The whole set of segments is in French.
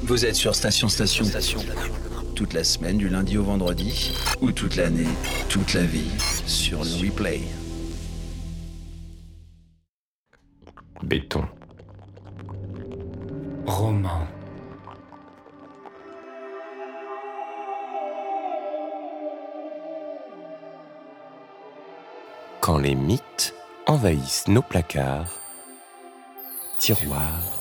Vous êtes sur Station. Toute la semaine, du lundi au vendredi, ou toute l'année, toute la vie, sur le replay. Béton. Roman. Quand les mythes envahissent nos placards, tiroir.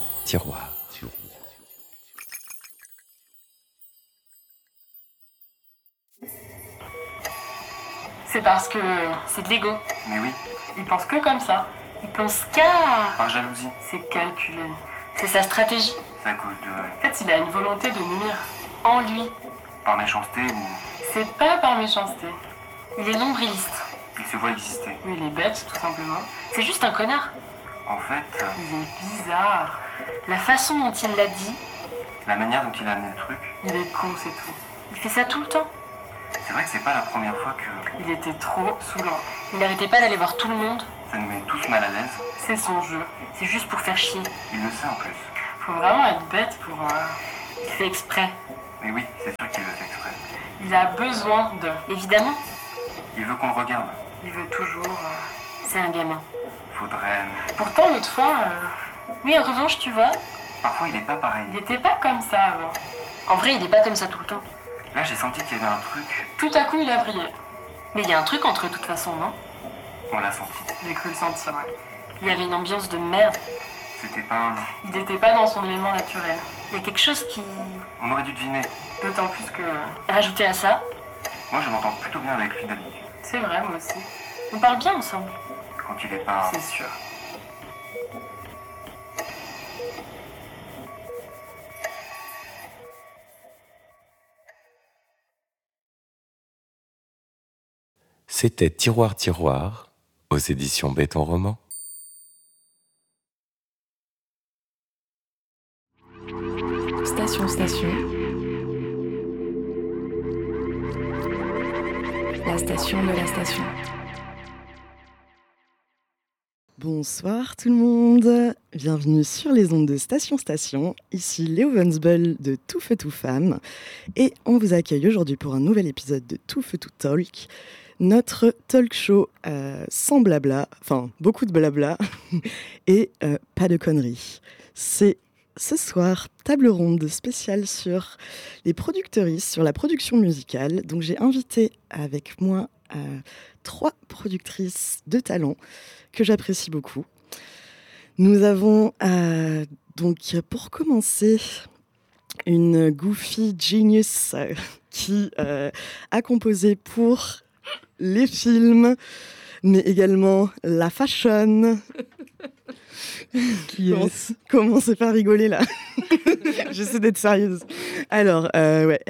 C'est parce que c'est de l'ego. Mais oui, Il pense que comme ça. Il pense qu'à... par jalousie, C'est calculé. C'est sa stratégie. c'est à cause de... En fait, il a une volonté de nuire en lui. par méchanceté ou C'est pas par méchanceté. Il est nombriliste. il se voit exister. Oui, il est bête, tout simplement. C'est juste un connard. En fait, Il est bizarre. La façon dont il l'a dit, la manière dont il a amené le truc, il est con, c'est tout. Il fait ça tout le temps. c'est vrai que c'est pas la première fois que Il était trop saoulant. Il n'arrêtait pas d'aller voir tout le monde. ça nous met tous mal à l'aise. C'est son jeu. C'est juste pour faire chier. Il le sait en plus. Faut vraiment être bête pour... Il fait exprès. Mais oui, c'est sûr qu'il le fait exprès. Il a besoin de... Évidemment, Il veut qu'on le regarde. il veut toujours... C'est un gamin. Faudrait... Pourtant, l'autre fois... Oui, en revanche, tu vois, Parfois il est pas pareil. il était pas comme ça avant. En vrai, il est pas comme ça tout le temps. Là j'ai senti qu'il y avait un truc, Tout à coup, il a brillé. Mais il y a un truc entre eux, de toute façon, non? on l'a senti. J'ai cru le sentir, ouais. Il y avait une ambiance de merde. C'était pas un... Il n'était pas dans son élément naturel. Il y a quelque chose qui... On aurait dû deviner. D'autant plus que... Rajouté à ça, Moi je m'entends plutôt bien avec lui d'habitude. c'est vrai, moi aussi. On parle bien ensemble. Quand il est pas... C'est sûr. C'était Tiroir aux éditions Béton Roman. Station. La station de la station. Bonsoir tout le monde, bienvenue sur les ondes de Station. Ici Léo Vonsbull de Tout Feu Tout Femme et on vous accueille aujourd'hui pour un nouvel épisode de Tout Feu Tout Talk, notre talk show sans blabla, enfin beaucoup de blabla et pas de conneries. C'est ce soir table ronde spéciale sur les productrices, sur la production musicale. Donc j'ai invité avec moi 3 productrices de talent que j'apprécie beaucoup. Nous avons donc pour commencer une goofy genius qui a composé pour les films, mais également la fashion. Commencez pas à rigoler là. J'essaie d'être sérieuse. Alors, ouais,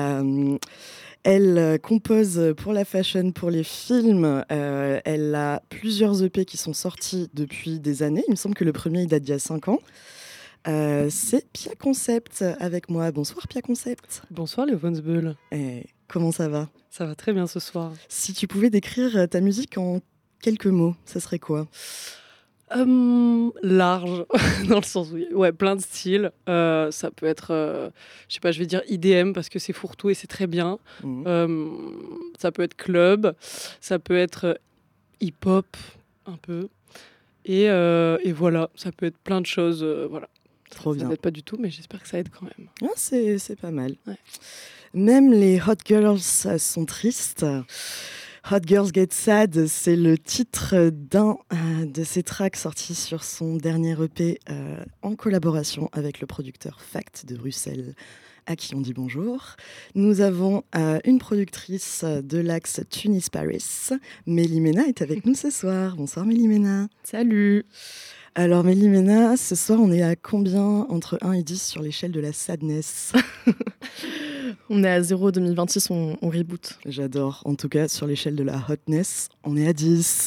elle compose pour la fashion, pour les films. Elle a plusieurs EP qui sont sortis depuis des années. Il me semble que le premier, il date d'il y a 5 ans. C'est Pia Concept avec moi. Bonsoir Pia Concept. Bonsoir Léo Vonsbull. Comment ça va ? Ça va très bien ce soir. Si tu pouvais décrire ta musique en quelques mots, ça serait quoi ? Large, dans le sens où, ouais, plein de styles. Ça peut être, je sais pas, je vais dire IDM parce que c'est fourre-tout et c'est très bien. Ça peut être club, ça peut être hip-hop, un peu. Et voilà, ça peut être plein de choses. Voilà. Trop bien. Ça n'aide pas du tout, mais j'espère que ça aide quand même. Ah, c'est pas mal. Ouais. Même les hot girls sont tristes. Hot Girls Get Sad, c'est le titre d'un de ses tracks sortis sur son dernier EP en collaboration avec le producteur Fact de Bruxelles, à qui on dit bonjour. Nous avons une productrice de l'axe Tunis-Paris. Mélimena est avec nous ce soir. Bonsoir Mélimena. Salut. Alors Mélimena, ce soir on est à combien entre 1 et 10 sur l'échelle de la sadness? On est à 0 2026, on reboot. J'adore. En tout cas, sur l'échelle de la hotness, on est à 10.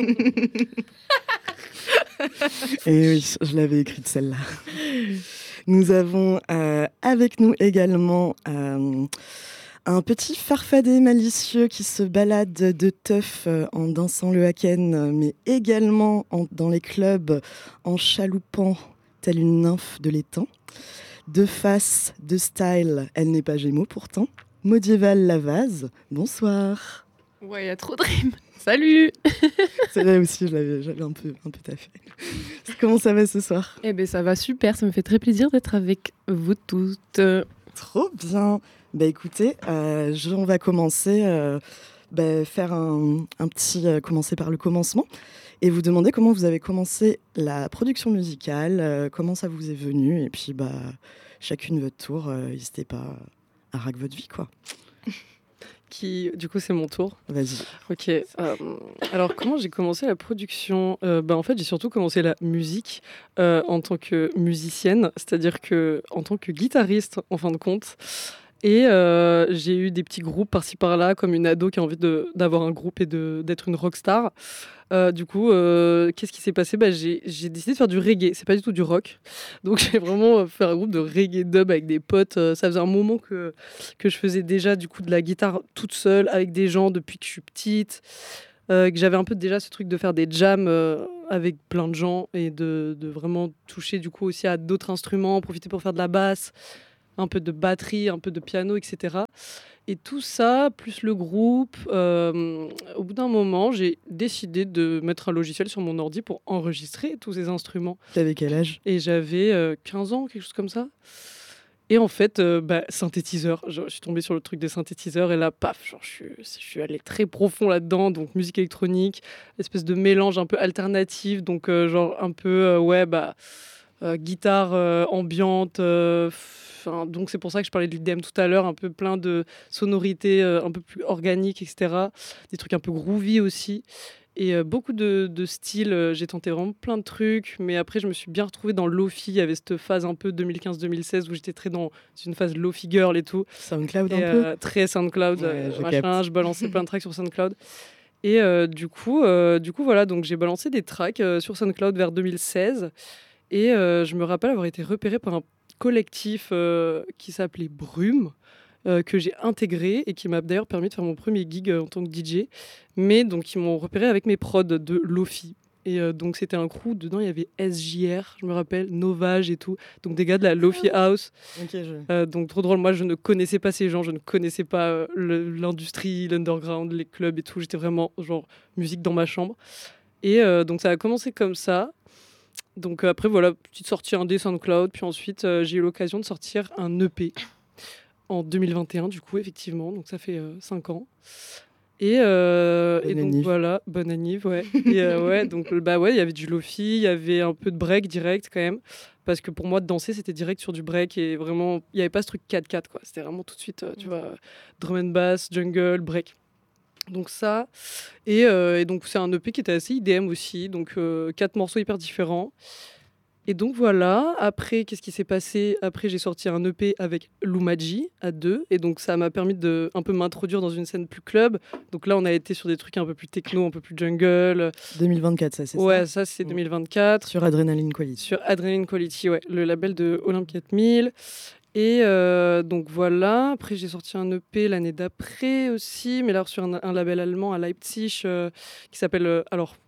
Et oui, je l'avais écrite celle-là. Nous avons avec nous également un petit farfadet malicieux qui se balade de teuf en dansant le haken, mais également dans les clubs en chaloupant telle une nymphe de l'étang. De face, de style, elle n'est pas Gémeaux pourtant. Maudieval Lavaz, bonsoir. Ouais, il y a trop de rimes. Salut. C'est vrai aussi, j'avais un peu taffé. Comment ça va ce soir? Eh bien, ça va super, ça me fait très plaisir d'être avec vous toutes. Trop bien. Bah écoutez, on va commencer, faire un petit commencer par le commencement et vous demander comment vous avez commencé la production musicale, comment ça vous est venu et puis chacune votre tour, n'hésitez pas à raconter votre vie quoi. Du coup, c'est mon tour. Vas-y. Ok. Alors, comment j'ai commencé la production? En fait, j'ai surtout commencé la musique en tant que musicienne, c'est-à-dire que en tant que guitariste, en fin de compte. Et j'ai eu des petits groupes par-ci par-là, comme une ado qui a envie d'avoir un groupe et d'être une rockstar. Du coup, qu'est-ce qui s'est passé? J'ai décidé de faire du reggae. C'est pas du tout du rock. Donc, j'ai vraiment fait un groupe de reggae dub avec des potes. Ça faisait un moment que je faisais déjà du coup de la guitare toute seule avec des gens depuis que je suis petite. Que j'avais un peu déjà ce truc de faire des jams avec plein de gens et de vraiment toucher du coup aussi à d'autres instruments, profiter pour faire de la basse, un peu de batterie, un peu de piano, etc. Et tout ça, plus le groupe, au bout d'un moment, j'ai décidé de mettre un logiciel sur mon ordi pour enregistrer tous ces instruments. T'avais quel âge? Et j'avais 15 ans, quelque chose comme ça. Et en fait, synthétiseur. Je suis tombée sur le truc des synthétiseurs et là, paf, je suis allée très profond là-dedans. Donc, musique électronique, espèce de mélange un peu alternatif. Donc, un peu, guitare ambiante. Donc c'est pour ça que je parlais de l'IDM tout à l'heure, un peu plein de sonorités un peu plus organiques, etc. Des trucs un peu groovy aussi. Et beaucoup de styles. J'ai tenté vraiment plein de trucs. Mais après, je me suis bien retrouvée dans le Lo-Fi. Il y avait cette phase un peu 2015-2016 où j'étais très dans une phase Lo-Fi girl et tout. SoundCloud et, un peu très SoundCloud. Ouais, Je balançais plein de tracks sur SoundCloud. Et du coup, voilà. Donc j'ai balancé des tracks sur SoundCloud vers 2016. Et je me rappelle avoir été repérée par un collectif qui s'appelait Brume, que j'ai intégré et qui m'a d'ailleurs permis de faire mon premier gig en tant que DJ. Mais donc, ils m'ont repéré avec mes prods de Lo-Fi. Et donc, c'était un crew. Dedans, il y avait SJR, je me rappelle, Novage et tout. Donc, des gars de la Lo-Fi House. Okay, donc, trop drôle. Moi, je ne connaissais pas ces gens. Je ne connaissais pas l'industrie, l'underground, les clubs et tout. J'étais vraiment, musique dans ma chambre. Et donc, ça a commencé comme ça. Donc après, voilà, petite sortie indé SoundCloud. Puis ensuite, j'ai eu l'occasion de sortir un EP en 2021, du coup, effectivement. Donc ça fait 5 ans. Et donc voilà, bonne anniv, ouais. Et donc il y avait du Lo-Fi, il y avait un peu de break direct quand même. Parce que pour moi, danser, c'était direct sur du break. Et vraiment, il n'y avait pas ce truc 4-4, quoi. C'était vraiment tout de suite, tu vois, drum and bass, jungle, break. Donc ça, et donc c'est un EP qui était assez IDM aussi, donc 4 morceaux hyper différents. Et donc voilà, après, qu'est-ce qui s'est passé? Après, j'ai sorti un EP avec Lumaji à 2, et donc ça m'a permis de un peu m'introduire dans une scène plus club. Donc là, on a été sur des trucs un peu plus techno, un peu plus jungle. 2024, ça, c'est ça? Ouais, ça, c'est 2024. Sur Adrenaline Quality. Sur Adrenaline Quality, ouais, le label de Olympe 4000. Et donc voilà, après j'ai sorti un EP l'année d'après aussi, mais là sur un label allemand à Leipzig qui s'appelle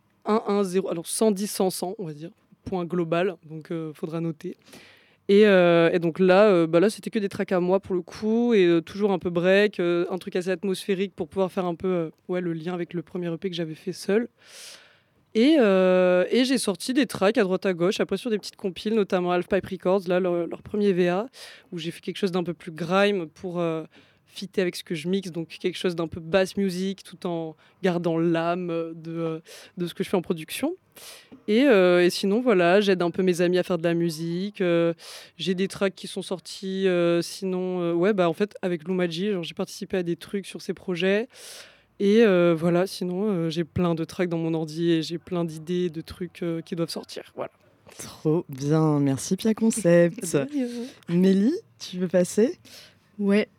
110-100, on va dire, point global, donc faudra noter. Et donc là, c'était que des tracks à moi pour le coup, et toujours un peu break, un truc assez atmosphérique pour pouvoir faire un peu le lien avec le premier EP que j'avais fait seul. Et j'ai sorti des tracks à droite à gauche, après sur des petites compiles, notamment Half Pipe Records, là, leur premier VA, où j'ai fait quelque chose d'un peu plus grime pour fitter avec ce que je mixe, donc quelque chose d'un peu bass music, tout en gardant l'âme de ce que je fais en production. Et sinon, voilà, j'aide un peu mes amis à faire de la musique. J'ai des tracks qui sont sortis, en fait, avec Lumaji, j'ai participé à des trucs sur ces projets. Et voilà, sinon, j'ai plein de tracks dans mon ordi et j'ai plein d'idées, de trucs qui doivent sortir. Voilà. Trop bien, merci Pia Concept. Mélie, tu veux passer? Ouais.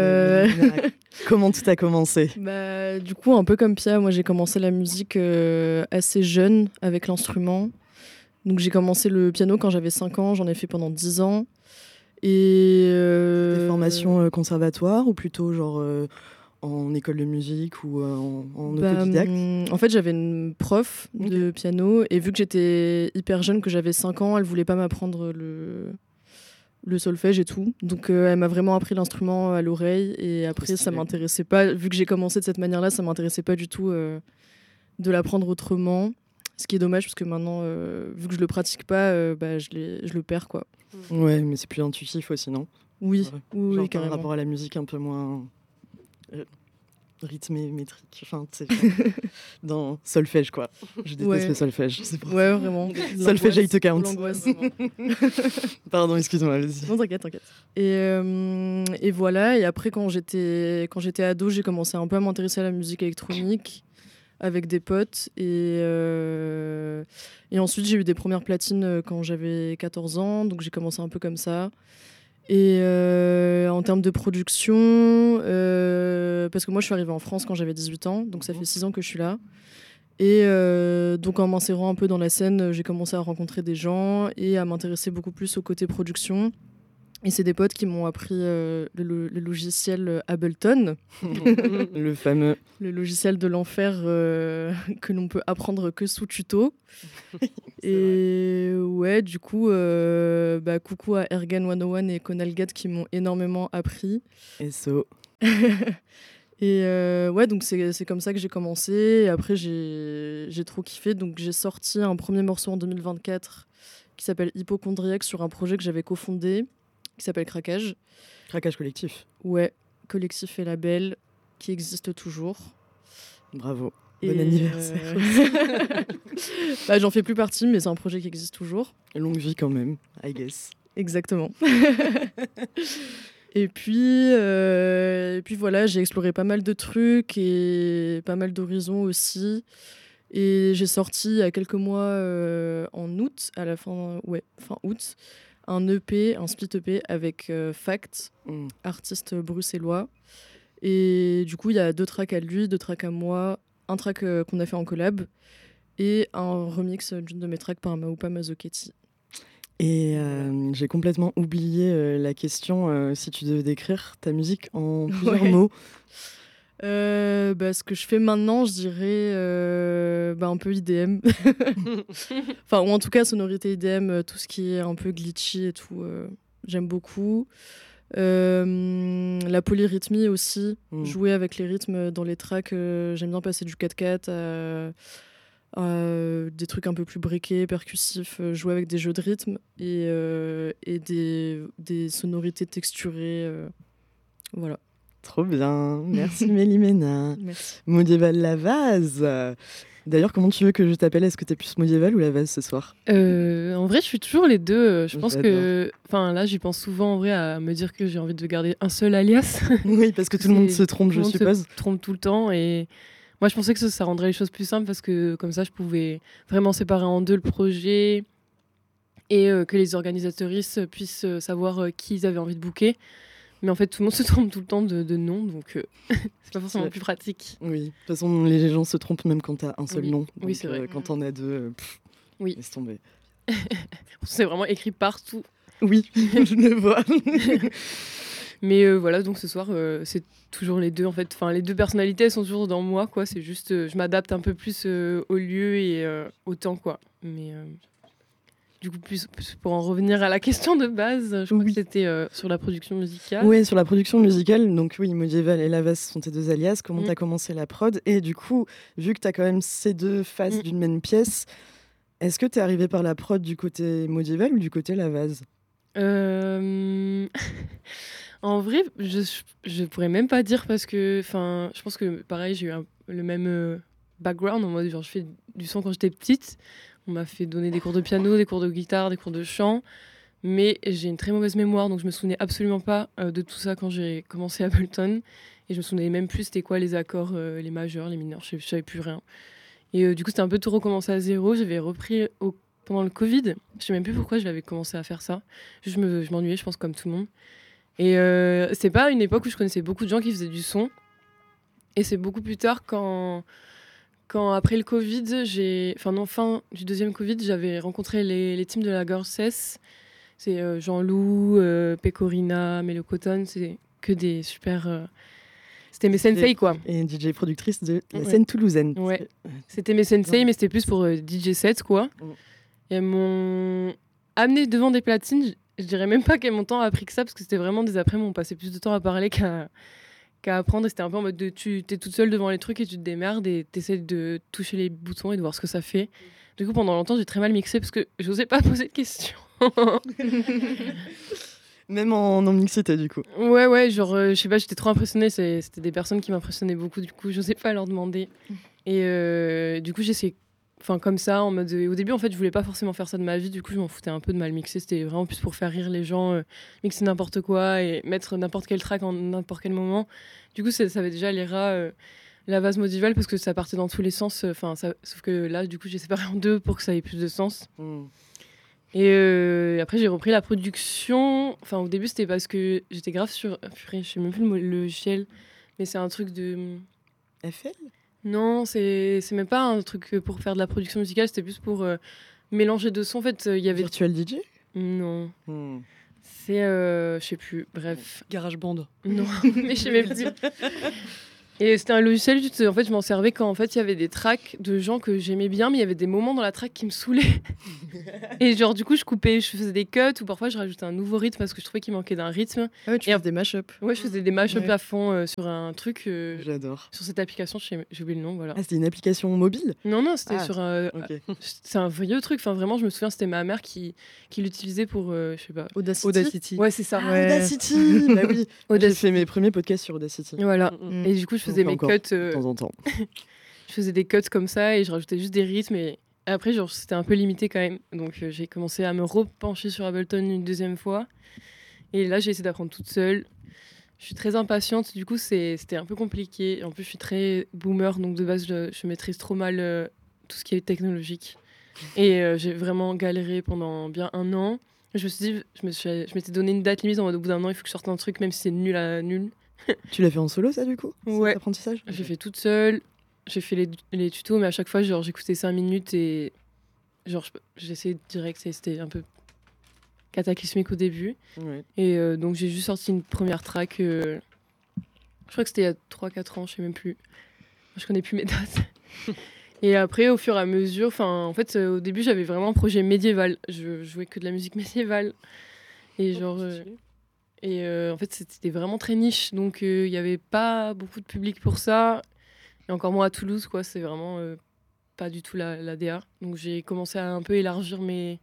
Comment tout a commencé? Du coup, un peu comme Pia, moi j'ai commencé la musique assez jeune avec l'instrument. Donc j'ai commencé le piano quand j'avais 5 ans, j'en ai fait pendant 10 ans. Et des formations conservatoires ou plutôt genre en école de musique ou en autodidacte? En fait, j'avais une prof de piano et vu que j'étais hyper jeune, que j'avais 5 ans, elle voulait pas m'apprendre le solfège et tout. Donc elle m'a vraiment appris l'instrument à l'oreille et après ça m'intéressait pas, vu que j'ai commencé de cette manière-là, ça m'intéressait pas du tout de l'apprendre autrement. Ce qui est dommage parce que maintenant, vu que je le pratique pas, je le perds quoi. Ouais, mais c'est plus intuitif aussi, non ? Oui, oui, genre, carrément. Par rapport à la musique un peu moins rythmé, métrique, enfin, tu sais, dans solfège, quoi. Je déteste le solfège. Ouais, vraiment. Solfège 8 count. L'angoisse. Pardon, excuse-moi, vas-y. Non, t'inquiète. Et voilà, et après, quand j'étais ado, j'ai commencé un peu à m'intéresser à la musique électronique avec des potes. Et ensuite, j'ai eu des premières platines quand j'avais 14 ans, donc j'ai commencé un peu comme ça. Et en termes de production, parce que moi je suis arrivée en France quand j'avais 18 ans, donc ça fait 6 ans que je suis là. Et donc en m'insérant un peu dans la scène, j'ai commencé à rencontrer des gens et à m'intéresser beaucoup plus au côté production. Et c'est des potes qui m'ont appris le logiciel Ableton. Le fameux. Le logiciel de l'enfer que l'on peut apprendre que sous tuto. Et ouais, du coup, coucou à Ergan 101 et Conalgat qui m'ont énormément appris. SO. Et ouais, donc c'est comme ça que j'ai commencé. Et après, j'ai trop kiffé. Donc j'ai sorti un premier morceau en 2024 qui s'appelle Hypochondriaque sur un projet que j'avais cofondé qui s'appelle Craquage. Craquage collectif. Ouais, collectif et label qui existe toujours. Bravo. Bon anniversaire. J'en fais plus partie, mais c'est un projet qui existe toujours. Longue vie quand même, I guess. Exactement. Et puis voilà, j'ai exploré pas mal de trucs et pas mal d'horizons aussi. Et j'ai sorti il y a quelques mois, en août, fin août, un EP, un split EP avec Fact, artiste bruxellois. Et du coup, il y a 2 tracks à lui, 2 tracks à moi, un track qu'on a fait en collab et un remix d'une de mes tracks par Maoupa Mazzochetti. Et j'ai complètement oublié la question, si tu devais décrire ta musique en plusieurs mots. Ce que je fais maintenant, je dirais un peu IDM. Enfin, ou en tout cas, sonorité IDM, tout ce qui est un peu glitchy et tout, j'aime beaucoup. La polyrythmie aussi, jouer avec les rythmes dans les tracks, j'aime bien passer du 4/4 à des trucs un peu plus briqués, percussifs, jouer avec des jeux de rythme et des sonorités texturées. Voilà. Trop bien, merci Mélimena. Merci. Modieval la vase. D'ailleurs, comment tu veux que je t'appelle ? Est-ce que t'es plus Modieval ou la vase ce soir ? En vrai, je suis toujours les deux. Je pense que... Enfin, là, j'y pense souvent en vrai à me dire que j'ai envie de garder un seul alias. Oui, parce que tout le monde se trompe, je suppose. Tout le monde se trompe tout le temps. Et moi, je pensais que ça rendrait les choses plus simples parce que comme ça, je pouvais vraiment séparer en 2 le projet et que les organisateuristes puissent savoir qui ils avaient envie de booker. Mais en fait, tout le monde se trompe tout le temps de nom, donc c'est pas forcément plus pratique. Oui, de toute façon, les gens se trompent même quand t'as un seul nom. Donc, oui, c'est vrai. Quand t'en as 2, laisse tomber. C'est vraiment écrit partout. Oui, je le vois. Mais voilà, donc ce soir, c'est toujours les deux, en fait. Enfin, les 2 personnalités, elles sont toujours dans moi, quoi. C'est juste, je m'adapte un peu plus au lieu et au temps, quoi. Mais... Du coup, plus pour en revenir à la question de base, je crois que c'était sur la production musicale. Oui, sur la production musicale. Donc oui, Modieval et Lavas sont tes 2 alias. Comment t'as commencé la prod ? Et du coup, vu que t'as quand même ces 2 faces d'une même pièce, est-ce que t'es arrivé par la prod du côté Modieval ou du côté Lavas ? En vrai, je pourrais même pas dire parce que, je pense que pareil, j'ai eu le même background en mode genre je fais du son quand j'étais petite. On m'a fait donner des cours de piano, des cours de guitare, des cours de chant. Mais j'ai une très mauvaise mémoire, donc je me souvenais absolument pas de tout ça quand j'ai commencé Ableton. Et je me souvenais même plus c'était quoi les accords, les majeurs, les mineurs, je savais plus rien. Et du coup, c'était un peu tout recommencer à zéro. J'avais repris pendant le Covid. Je sais même plus pourquoi j'avais commencé à faire ça. Je m'ennuyais, je pense, comme tout le monde. Et c'est pas une époque où je connaissais beaucoup de gens qui faisaient du son. Et c'est beaucoup plus tard quand après le Covid, fin du 2e Covid, j'avais rencontré les teams de la Girls Cess. C'est Jean-Loup, Pecorina, Mélo Cotton, c'est que des super... C'était mes sensei, quoi. Et DJ productrice de la scène toulousaine. Ouais, c'était mes sensei, mais c'était plus pour DJ sets, quoi. Et elles m'ont amené devant des platines. je dirais même pas que mon temps a pris que ça, parce que c'était vraiment des après-midi où on passait plus de temps à parler qu'à apprendre. Et c'était un peu en mode de tu t'es toute seule devant les trucs et tu te démerdes et t'essaies de toucher les boutons et de voir ce que ça fait. Du coup, pendant longtemps, j'ai très mal mixé parce que j'osais pas poser de questions. Même en non-mixité, du coup. Ouais, genre, je sais pas, j'étais trop impressionnée. C'était des personnes qui m'impressionnaient beaucoup, du coup, j'osais pas leur demander. Et du coup, j'essayais, enfin, comme ça, en mode. Au début, en fait, je voulais pas forcément faire ça de ma vie, du coup, je m'en foutais un peu de mal mixer. C'était vraiment plus pour faire rire les gens, mixer n'importe quoi et mettre n'importe quel track en n'importe quel moment. Du coup, ça avait déjà les rats. La vase modivale, parce que ça partait dans tous les sens. Sauf que là, du coup, j'ai séparé en deux pour que ça ait plus de sens. Et après, j'ai repris la production. Enfin, au début, c'était parce que j'étais grave sur. Purée, je sais même plus le logiciel, mais c'est un truc de. FL ? Non, c'est même pas un truc pour faire de la production musicale, c'était plus pour mélanger deux sons. En fait, il y avait. Virtual DJ ? Non. C'est. Je sais plus. Bref. GarageBand. Non, mais je sais même plus. Et c'était un logiciel, en fait, je m'en servais quand en fait, il y avait des tracks de gens que j'aimais bien, mais il y avait des moments dans la track qui me saoulaient. Et genre, du coup, je faisais des cuts ou parfois je rajoutais un nouveau rythme parce que je trouvais qu'il manquait d'un rythme. Ah ouais, tu fais des mashups. Ouais, je faisais des mashups Ouais. à fond sur un truc. J'adore. Sur cette application, j'ai oublié le nom, voilà. Ah, c'était une application mobile ? Non, c'était Ah, sur un. ok. C'est un vieux truc. Enfin, vraiment, je me souviens, c'était ma mère qui l'utilisait pour. Je sais pas. Audacity. Ouais, c'est ça. Ouais. Audacity. Bah oui. J'ai Audacity. fait mes premiers podcasts sur Audacity. Voilà. Mm. Et du coup, je faisais On fait mes encore, cuts. De temps en temps. Je faisais des cuts comme ça et je rajoutais juste des rythmes. Et après, genre, c'était un peu limité quand même. Donc, j'ai commencé à me repencher sur Ableton une deuxième fois. Et là, j'ai essayé d'apprendre toute seule. Je suis très impatiente. Du coup, c'était un peu compliqué. En plus, je suis très boomer. Donc, de base, je maîtrise trop mal tout ce qui est technologique. Et j'ai vraiment galéré pendant bien 1 an. Je me suis dit, je m'étais donné une date limite en mode au bout d'un an, il faut que je sorte un truc, même si c'est nul à nul. Tu l'as fait en solo, ça, du coup ? Ouais. Cet apprentissage ? J'ai fait toute seule. J'ai fait les tutos, mais à chaque fois, genre, j'écoutais 5 minutes et genre, j'essayais direct. C'était un peu cataclysmique au début. Ouais. Et donc, j'ai juste sorti une première track. Je crois que c'était il y a 3-4 ans, je sais même plus. Je connais plus mes dates. Et après, au fur et à mesure, en fait, au début, j'avais vraiment un projet médiéval. Je jouais que de la musique médiévale. Et genre. En fait, c'était vraiment très niche. Donc, il n'y avait pas beaucoup de public pour ça. Et encore moins à Toulouse, quoi. C'est vraiment pas du tout la DA. Donc, j'ai commencé à un peu élargir mes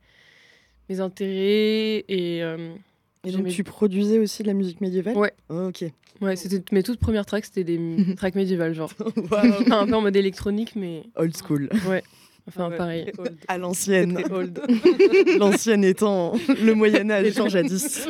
intérêts. Et donc, tu produisais aussi de la musique médiévale ? Ouais. Oh, ok. Ouais, c'était mes toutes premières tracks, c'était des tracks médiévales, genre. Wow. Un peu en mode électronique, mais Old school. ouais. Enfin, Ouais, pareil. old. À l'ancienne. C'était old. L'ancienne étant le Moyen-Âge, genre jadis.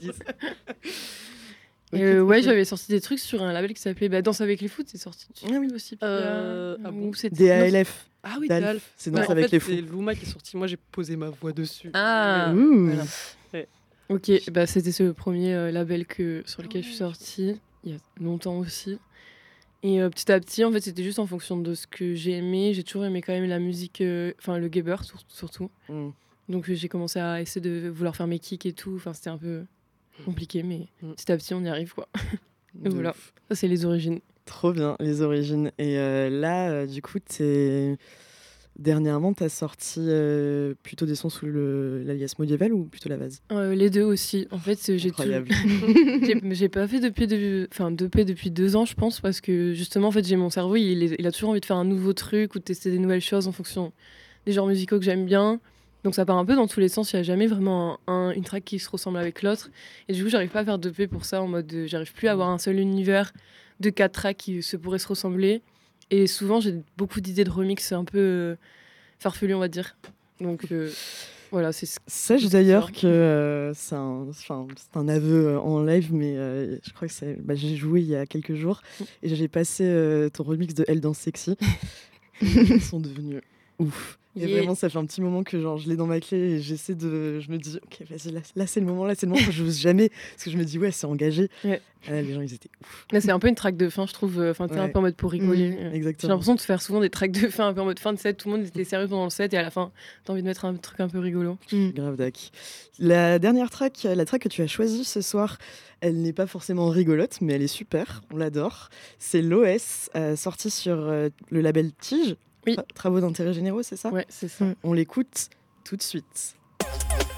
Et ouais, j'avais sorti des trucs sur un label qui s'appelait Danse avec les foot, c'est sorti dessus Ah oui. aussi. Ah bon. Ou c'était- DALF. Ah oui, Dalf. Dalf. C'est Danse En avec fait, les fous. c'est Luma qui est sorti. Moi, j'ai posé ma voix dessus. Ah, Ouh. voilà. Ok, c'était ce premier label sur lequel je suis sortie, il y a longtemps aussi. Et petit à petit, en fait, c'était juste en fonction de ce que j'ai aimé. J'ai toujours aimé quand même la musique, le gabber surtout. Mm. Donc j'ai commencé à essayer de vouloir faire mes kicks et tout. Enfin, c'était un peu compliqué, mais petit à petit, on y arrive, quoi. Et De voilà, ouf. ça c'est les origines. Trop bien, les origines. Et là, du coup, dernièrement, t'as sorti plutôt des sons sous l'alias Modieval ou plutôt la vase ? Les deux aussi. En fait, Incroyable. j'ai pas fait d'EP depuis 2 ans, je pense, parce que justement, en fait, j'ai mon cerveau, il a toujours envie de faire un nouveau truc ou de tester des nouvelles choses en fonction des genres musicaux que j'aime bien. Donc ça part un peu dans tous les sens, il n'y a jamais vraiment une track qui se ressemble avec l'autre. Et du coup, j'arrive pas à faire d'EP pour ça, en mode j'arrive plus à avoir un seul univers de 4 tracks qui pourraient se ressembler. Et souvent, j'ai beaucoup d'idées de remix un peu farfelues, on va dire. Donc voilà, c'est Sache d'ailleurs que c'est un aveu en live, mais je crois que j'ai joué il y a quelques jours et j'ai passé ton remix de Elle dans Sexy. Ils sont devenus ouf. Et vraiment, ça fait un petit moment que je l'ai dans ma clé et je me dis, ok, vas-y, là c'est le moment, je n'ose jamais, parce que je me dis, ouais, c'est engagé. Ouais. Les gens, ils étaient ouf. Là, c'est un peu une track de fin, je trouve. T'es un peu en mode pour rigoler. J'ai Exactement. l'impression de faire souvent des tracks de fin, un peu en mode fin de set. Tout le monde était sérieux pendant le set et à la fin, t'as envie de mettre un truc un peu rigolo. Grave dac. La dernière track, la track que tu as choisie ce soir, elle n'est pas forcément rigolote, mais elle est super, on l'adore. C'est l'OS, sorti sur le label Tige. Oui. Travaux d'intérêt généraux, c'est ça ? Ouais, c'est ça. On l'écoute tout de suite.